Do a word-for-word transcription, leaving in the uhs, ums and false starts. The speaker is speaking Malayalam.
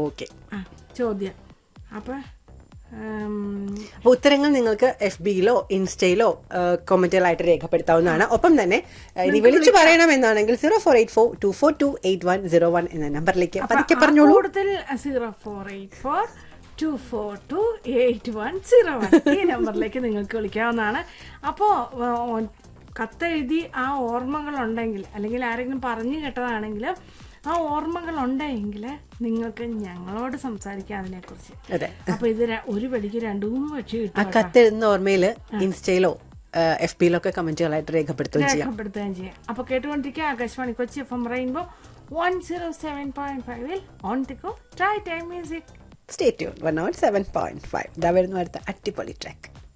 ഓക്കെ. ചോദ്യം അപ്പൊ അപ്പൊ ഉത്തരങ്ങൾ നിങ്ങൾക്ക് എഫ് ബിയിലോ ഇൻസ്റ്റയിലോ കൊമന്റുകളായിട്ട് രേഖപ്പെടുത്താവുന്നതാണ്. ഒപ്പം തന്നെ ഇനി വിളിച്ചു പറയണമെന്നാണെങ്കിൽ zero four eight four to four to eight one zero one എന്ന നമ്പറിലേക്ക് പതുക്കെ പറഞ്ഞോളൂ. കൂടുതൽ zero four eight four to four to eight one zero one ഈ നമ്പറിലേക്ക് നിങ്ങൾക്ക് വിളിക്കാവുന്നതാണ്. അപ്പോ കത്തെഴുതി ആ ഓർമ്മകൾ ഉണ്ടെങ്കിൽ അല്ലെങ്കിൽ ആരെങ്കിലും പറഞ്ഞു കേട്ടതാണെങ്കിലും ആ ഓർമ്മകൾ ഉണ്ടെങ്കിൽ നിങ്ങൾക്ക് ഞങ്ങളോട് സംസാരിക്കാം അതിനെ കുറിച്ച്. അപ്പൊ ഇത് ഒരു വെടിക്ക് രണ്ടു മൂന്ന് പക്ഷി കിട്ടും. ആ കത്തെഴുതുന്ന ഓർമ്മയില് ഇൻസ്റ്റയിലോ എഫ് ബിയിലൊക്കെ കമന്റുകളായിട്ട് രേഖപ്പെടുത്തുകയും രേഖപ്പെടുത്തുകയും ചെയ്യാം. അപ്പൊ കേട്ടുകൊണ്ടിരിക്കുക Akashvani Kochi F M rainbow one zero seven point ഫൈവിൽ on the go try time music. Stay tune one not seven point five. ഇതാ വരുന്നു അടുത്ത അടിപൊളി ട്രാക്ക്.